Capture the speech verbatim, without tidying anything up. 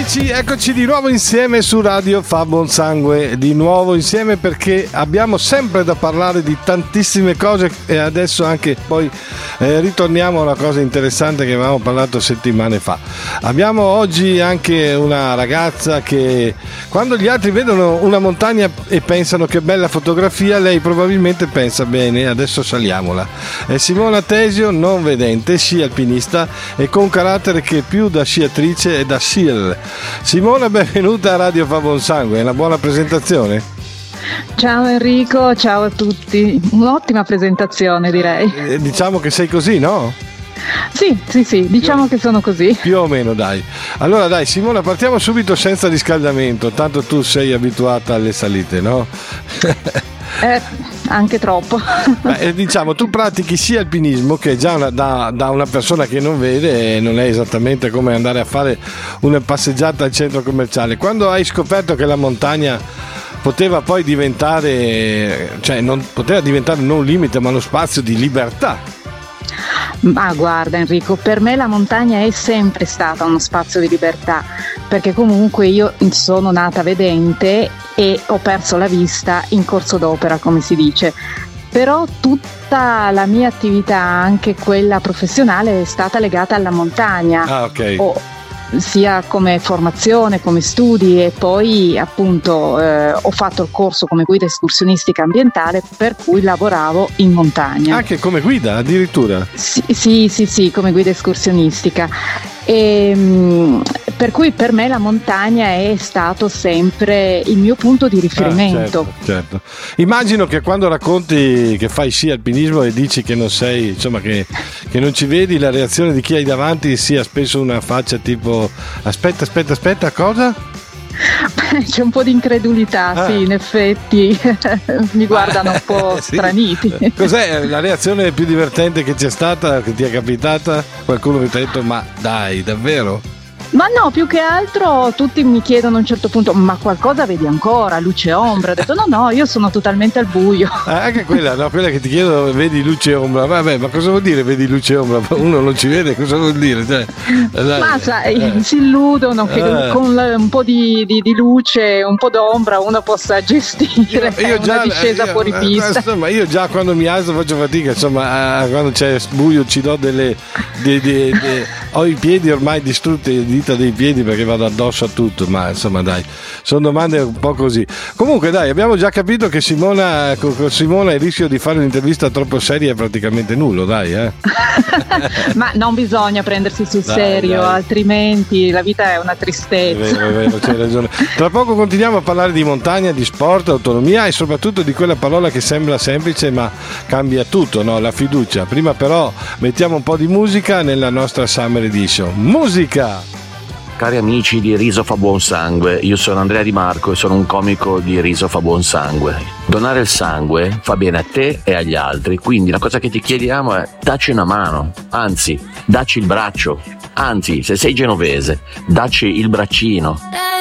Eccoci, eccoci di nuovo insieme su Radio Fa Buon Sangue, di nuovo insieme perché abbiamo sempre da parlare di tantissime cose e adesso anche poi eh, ritorniamo a una cosa interessante che avevamo parlato settimane fa. Abbiamo oggi anche una ragazza che quando gli altri vedono una montagna e pensano che bella fotografia, lei probabilmente pensa bene, adesso saliamola. È Simona Tesio, non vedente, sci alpinista e con carattere che più da sciatrice e da scier. Simona, benvenuta a Radio Fa Buon Sangue, è una buona presentazione? Ciao Enrico, ciao a tutti, un'ottima presentazione direi. Eh, diciamo che sei così, no? Sì, sì, sì, diciamo più, che sono così. Più o meno, dai. Allora dai Simona, partiamo subito senza riscaldamento, tanto tu sei abituata alle salite, no? Eh, anche troppo. Beh, diciamo, tu pratichi sia alpinismo, che già una, da, da una persona che non vede non è esattamente come andare a fare una passeggiata al centro commerciale. Quando hai scoperto che la montagna poteva poi diventare, cioè non poteva diventare non un limite ma uno spazio di libertà? Ma guarda Enrico, per me la montagna è sempre stata uno spazio di libertà, perché comunque io sono nata vedente e ho perso la vista in corso d'opera, come si dice. Però tutta la mia attività, anche quella professionale, è stata legata alla montagna. Ah, ok. Ho, sia come formazione, come studi, e poi appunto eh, ho fatto il corso come guida escursionistica ambientale, per cui lavoravo in montagna. Anche come guida addirittura? Sì, sì, sì, sì, come guida escursionistica. E, mh, per cui per me la montagna è stato sempre il mio punto di riferimento. Ah, certo, certo. Immagino che quando racconti che fai sci alpinismo e dici che non sei, insomma che, che non ci vedi, la reazione di chi hai davanti sia spesso una faccia tipo aspetta, aspetta, aspetta, cosa? C'è un po' di incredulità, ah. Sì, in effetti mi guardano un po' sì. straniti. Cos'è la reazione più divertente che c'è stata, che ti è capitata? Qualcuno che ti ha detto ma dai, davvero? Ma no, più che altro tutti mi chiedono a un certo punto ma qualcosa vedi ancora, luce e ombra? Ho detto no no, io sono totalmente al buio. Ah, anche quella, no, quella che ti chiedono vedi luce e ombra, vabbè, ma cosa vuol dire vedi luce e ombra? Uno non ci vede, cosa vuol dire? Cioè, ma sai, eh. si illudono che eh. con un po' di, di, di luce, un po' d'ombra uno possa gestire io, io una già, discesa io, fuori pista. Insomma, io già quando mi alzo faccio fatica, insomma, quando c'è buio ci do delle, de, de, de, ho i piedi ormai distrutti, dei piedi perché vado addosso a tutto, ma insomma dai, sono domande un po' così. Comunque dai, abbiamo già capito che Simona con, con Simona il rischio di fare un'intervista troppo seria è praticamente nullo, dai eh. Ma non bisognya prendersi sul dai, serio, dai. Altrimenti la vita è una tristezza. È vero, è vero, c'hai ragione. Tra poco continuiamo a parlare di montagna, di sport, autonomia e soprattutto di quella parola che sembra semplice ma cambia tutto, no? La fiducia. Prima però mettiamo un po' di musica nella nostra Summer Edition. Musica! Cari amici di Riso Fa Buon Sangue, io sono Andrea Di Marco e sono un comico di Riso Fa Buon Sangue. Donare il sangue fa bene a te e agli altri, quindi la cosa che ti chiediamo è dacci una mano, anzi, dacci il braccio, anzi, se sei genovese, dacci il braccino.